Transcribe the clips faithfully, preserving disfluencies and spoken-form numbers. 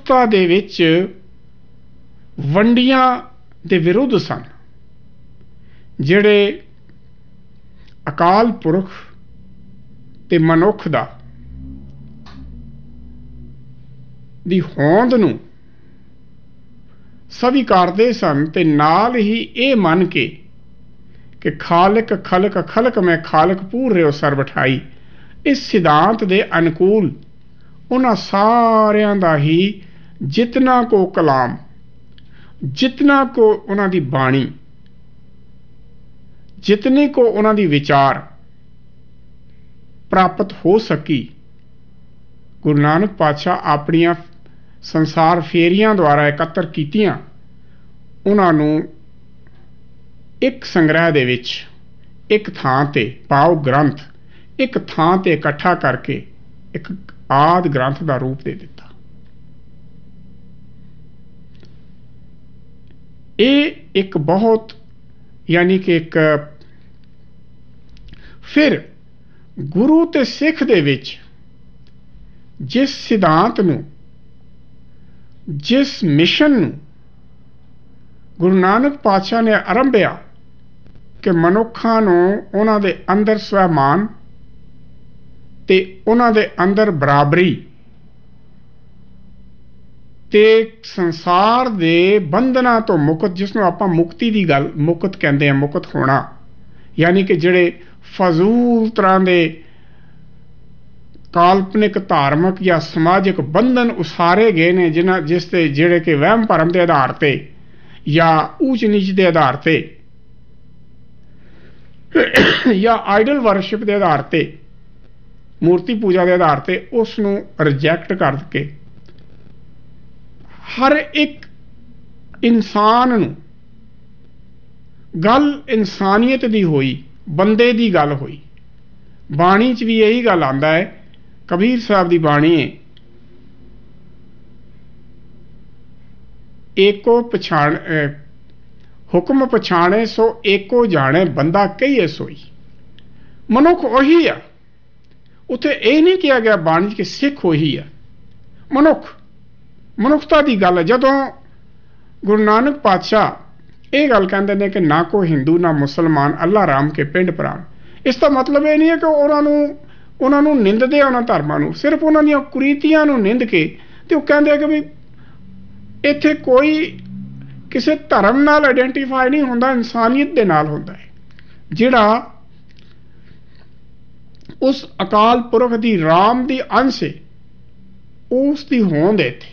ਅਵਸਥਾ ਦੇ ਵਿੱਚ ਵੰਡੀਆਂ ਦੇ ਵਿਰੁੱਧ ਸਨ, ਜਿਹੜੇ ਅਕਾਲ ਪੁਰਖ ਤੇ ਮਨੁੱਖ ਦਾ ਦੀ ਹੋਂਦ ਨੂੰ ਸਵੀਕਾਰਦੇ ਸਨ ਤੇ ਨਾਲ ਹੀ ਇਹ ਮੰਨ ਕੇ ਕਿ ਖਾਲਕ ਖਲਕ ਖਲਕ ਮੈਂ ਖਾਲਕ ਪੂਰ ਰਿਓ ਸਰਬਠਾਈ, ਇਸ ਸਿਧਾਂਤ ਦੇ ਅਨੁਕੂਲ ਉਹਨਾਂ ਸਾਰਿਆਂ ਦਾ ਹੀ ਜਿਤਨਾ ਕੋ ਕਲਾਮ, ਜਿਤਨਾ ਕੋ ਉਹਨਾਂ ਦੀ ਬਾਣੀ, ਜਿਤਨੇ ਕੋ ਉਹਨਾਂ ਦੀ ਵਿਚਾਰ ਪ੍ਰਾਪਤ ਹੋ ਸਕੀ, ਗੁਰੂ ਨਾਨਕ ਪਾਤਸ਼ਾਹ ਆਪਣੀਆਂ ਸੰਸਾਰ ਫੇਰੀਆਂ ਦੁਆਰਾ ਇਕੱਤਰ ਕੀਤੀਆਂ, ਉਹਨਾਂ ਨੂੰ ਇੱਕ ਸੰਗ੍ਰਹਿ ਦੇ ਵਿੱਚ ਇੱਕ ਥਾਂ ਤੇ ਪਾਵ ਗ੍ਰੰਥ ਇੱਕ ਥਾਂ ਤੇ ਇਕੱਠਾ ਕਰਕੇ ਇੱਕ ਆਦਿ ਗ੍ਰੰਥ ਦਾ ਰੂਪ ਦੇ ਦਿੱਤਾ। ਇਹ ਇੱਕ ਬਹੁਤ ਯਾਨੀ ਕਿ ਇੱਕ ਫਿਰ ਗੁਰੂ ਤੇ ਸਿੱਖ ਦੇ ਵਿੱਚ ਜਿਸ ਸਿਧਾਂਤ ਨੂੰ, ਜਿਸ ਮਿਸ਼ਨ ਨੂੰ ਗੁਰੂ ਨਾਨਕ ਪਾਤਸ਼ਾਹ ਨੇ ਆਰੰਭਿਆ ਕਿ ਮਨੁੱਖਾਂ ਨੂੰ ਉਹਨਾਂ ਦੇ ਅੰਦਰ ਸਵੈਮਾਨ ਤੇ ਉਹਨਾਂ ਦੇ ਅੰਦਰ ਬਰਾਬਰੀ ਤੇ ਸੰਸਾਰ ਦੇ ਬੰਧਨਾਂ ਤੋਂ ਮੁਕਤ, ਜਿਸ ਨੂੰ ਆਪਾਂ ਮੁਕਤੀ ਦੀ ਗੱਲ ਮੁਕਤ ਕਹਿੰਦੇ ਆ, ਮੁਕਤ ਹੋਣਾ, ਯਾਨੀ ਕਿ ਜਿਹੜੇ ਫਜ਼ੂਲ ਤਰ੍ਹਾਂ ਦੇ ਕਾਲਪਨਿਕ ਧਾਰਮਿਕ ਜਾਂ ਸਮਾਜਿਕ ਬੰਧਨ ਉਸਾਰੇ ਗਏ ਨੇ, ਜਿਨ੍ਹਾਂ ਜਿਸ ਤੇ ਜਿਹੜੇ ਕਿ ਵਹਿਮ ਭਰਮ ਦੇ ਆਧਾਰ ਤੇ ਜਾਂ ਊਚ ਨੀਚ ਦੇ ਆਧਾਰ ਤੇ ਜਾਂ ਆਈਡਲ ਵਰਸ਼ਿਪ ਦੇ ਆਧਾਰ ਤੇ, ਮੂਰਤੀ ਪੂਜਾ ਦੇ ਆਧਾਰ ਤੇ ਉਸ ਨੂੰ ਰਿਜੈਕਟ ਕਰਕੇ ਹਰ ਇੱਕ ਇਨਸਾਨ ਨੂੰ ਗੱਲ ਇਨਸਾਨੀਅਤ ਦੀ ਹੋਈ, ਬੰਦੇ ਦੀ ਗੱਲ ਹੋਈ। ਬਾਣੀ 'ਚ ਵੀ ਇਹੀ ਗੱਲ ਆਉਂਦਾ ਹੈ, ਕਬੀਰ ਸਾਹਿਬ ਦੀ ਬਾਣੀ ਹੈ, ਏਕੋ ਪਛਾਣ ਹੁਕਮ ਪਛਾਣੇ ਸੋ ਏਕੋ ਜਾਣੇ ਬੰਦਾ ਕਹੀਏ ਸੋਈ। ਮਨੁੱਖ ਉਹੀ ਆ, ਉੱਥੇ ਇਹ ਨਹੀਂ ਕਿਹਾ ਗਿਆ ਬਾਣੀ 'ਚ ਕਿ ਸਿੱਖ ਉਹੀ ਆ, ਮਨੁੱਖ ਮਨੁੱਖਤਾ ਦੀ ਗੱਲ ਹੈ। ਜਦੋਂ ਗੁਰੂ ਨਾਨਕ ਪਾਤਸ਼ਾਹ ਇਹ ਗੱਲ ਕਹਿੰਦੇ ਨੇ ਕਿ ਨਾ ਕੋਈ ਹਿੰਦੂ ਨਾ ਮੁਸਲਮਾਨ ਅੱਲਾ ਰਾਮ ਕੇ ਪਿੰਡ ਪ੍ਰਾਣ, ਇਸ ਦਾ ਮਤਲਬ ਇਹ ਨਹੀਂ ਹੈ ਕਿ ਉਹਨਾਂ ਨੂੰ ਉਹਨਾਂ ਨੂੰ ਨਿੰਦਦੇ ਆ, ਉਹਨਾਂ ਧਰਮਾਂ ਨੂੰ, ਸਿਰਫ ਉਹਨਾਂ ਦੀਆਂ ਕੁਰੀਤੀਆਂ ਨੂੰ ਨਿੰਦ ਕੇ ਤੇ ਉਹ ਕਹਿੰਦੇ ਕਿ ਵੀ ਇੱਥੇ ਕੋਈ ਕਿਸੇ ਧਰਮ ਨਾਲ ਆਈਡੈਂਟੀਫਾਈ ਨਹੀਂ ਹੁੰਦਾ, ਇਨਸਾਨੀਅਤ ਦੇ ਨਾਲ ਹੁੰਦਾ ਹੈ। ਜਿਹੜਾ ਉਸ ਅਕਾਲ ਪੁਰਖ ਦੀ ਰਾਮ ਦੀ ਅੰਸ਼ ਹੈ, ਉਸ ਦੀ ਹੋਂਦ ਹੈ ਇੱਥੇ।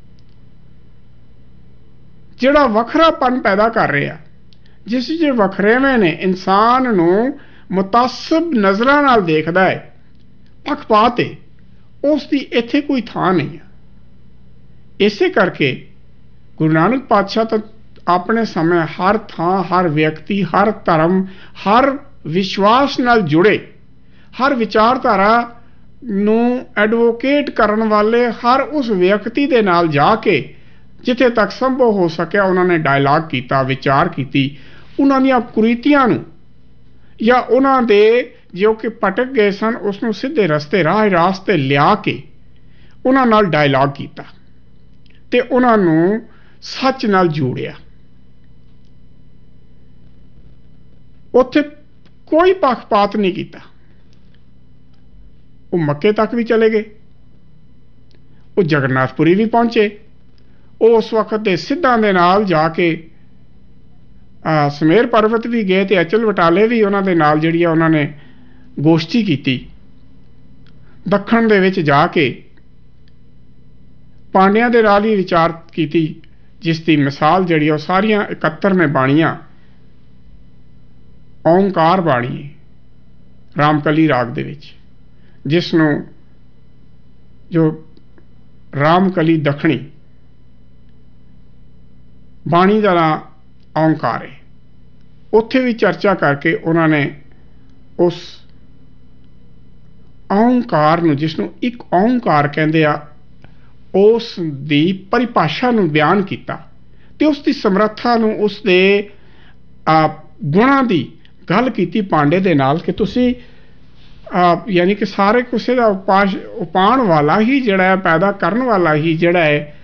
ਜਿਹੜਾ ਵੱਖਰਾਪਨ ਪੈਦਾ ਕਰ ਰਿਹਾ, ਜਿਸ ਵਿੱਚ ਵੱਖਰੇਵੇਂ ਨੇ, ਇਨਸਾਨ ਨੂੰ ਮੁਤਾਸਬ ਨਜ਼ਰਾਂ ਨਾਲ ਦੇਖਦਾ ਹੈ, ਪੱਖਪਾਤ ਹੈ, ਉਸ ਦੀ ਇੱਥੇ ਕੋਈ ਥਾਂ ਨਹੀਂ ਹੈ। ਇਸੇ ਕਰਕੇ ਗੁਰੂ ਨਾਨਕ ਪਾਤਸ਼ਾਹ ਤਾਂ ਆਪਣੇ ਸਮੇਂ ਹਰ ਥਾਂ, ਹਰ ਵਿਅਕਤੀ, ਹਰ ਧਰਮ, ਹਰ ਵਿਸ਼ਵਾਸ ਨਾਲ ਜੁੜੇ, ਹਰ ਵਿਚਾਰਧਾਰਾ ਨੂੰ ਐਡਵੋਕੇਟ ਕਰਨ ਵਾਲੇ ਹਰ ਉਸ ਵਿਅਕਤੀ ਦੇ ਨਾਲ ਜਾ ਕੇ ਜਿੱਥੇ ਤੱਕ ਸੰਭਵ ਹੋ ਸਕਿਆ ਉਹਨਾਂ ਨੇ ਡਾਇਲਾਗ ਕੀਤਾ, ਵਿਚਾਰ ਕੀਤੀ, ਉਹਨਾਂ ਦੀਆਂ ਕੁਰੀਤੀਆਂ ਨੂੰ ਜਾਂ ਉਹਨਾਂ ਦੇ ਜੋ ਕਿ ਭਟਕ ਗਏ ਸਨ ਉਸ ਨੂੰ ਸਿੱਧੇ ਰਸਤੇ ਰਾਹ ਰਾਸਤੇ ਲਿਆ ਕੇ ਉਹਨਾਂ ਨਾਲ ਡਾਇਲਾਗ ਕੀਤਾ ਤੇ ਉਹਨਾਂ ਨੂੰ ਸੱਚ ਨਾਲ ਜੋੜਿਆ। ਉੱਥੇ ਕੋਈ ਪੱਖਪਾਤ ਨਹੀਂ ਕੀਤਾ। ਉਹ ਮੱਕੇ ਤੱਕ ਵੀ ਚਲੇ ਗਏ, ਉਹ ਜਗन्नाथपुरी ਵੀ ਪਹੁੰਚੇ, ਉਹ ਉਸ ਵਕਤ ਦੇ ਸਿੱਧਾਂ ਦੇ ਨਾਲ ਜਾ ਕੇ ਸਮੇਰ ਪਰਬਤ ਵੀ ਗਏ ਤੇ ਅਚਲ ਬਟਾਲੇ ਵੀ ਉਹਨਾਂ ਦੇ ਨਾਲ ਜਿਹੜੀ ਆ ਉਹਨਾਂ ਨੇ ਗੋਸ਼ਟੀ ਕੀਤੀ। ਦੱਖਣ ਦੇ ਵਿੱਚ ਜਾ ਕੇ ਪਾਂਡਿਆਂ ਦੇ ਨਾਲ ਹੀ ਵਿਚਾਰ ਕੀਤੀ, ਜਿਸ ਦੀ ਮਿਸਾਲ ਜਿਹੜੀ ਉਹ ਸਾਰੀਆਂ ਇਕੱਤਰ ਨੇ ਬਾਣੀਆਂ। ਓਂਕਾਰ ਬਾਣੀ ਰਾਮਕਲੀ ਰਾਗ ਦੇ ਵਿੱਚ, ਜਿਸ ਨੂੰ ਜੋ ਰਾਮਕਲੀ ਦੱਖਣੀ ਬਾਣੀ ਦਾ ਨਾਂ ਓਂਕਾਰ ਹੈ, ਉੱਥੇ ਵੀ ਚਰਚਾ ਕਰਕੇ ਉਹਨਾਂ ਨੇ ਉਸ ਓਂਕਾਰ ਨੂੰ, ਜਿਸ ਨੂੰ ਇੱਕ ਓਂਕਾਰ ਕਹਿੰਦੇ ਆ, ਉਸ ਦੀ ਪਰਿਭਾਸ਼ਾ ਨੂੰ ਬਿਆਨ ਕੀਤਾ ਤੇ ਉਸ ਦੀ ਸਮਰੱਥਾ ਨੂੰ, ਉਸ ਦੇ ਗੁਣਾਂ ਦੀ ਗੱਲ ਕੀਤੀ ਪਾਂਡੇ ਦੇ ਨਾਲ ਕਿ ਤੁਸੀਂ ਯਾਨੀ ਕਿ ਸਾਰੇ ਕਿਸੇ ਦਾ ਉਪਾਸ਼ ਉਪਾਉਣ ਵਾਲਾ ਹੀ ਜਿਹੜਾ ਹੈ, ਪੈਦਾ ਕਰਨ ਵਾਲਾ ਹੀ ਜਿਹੜਾ ਹੈ,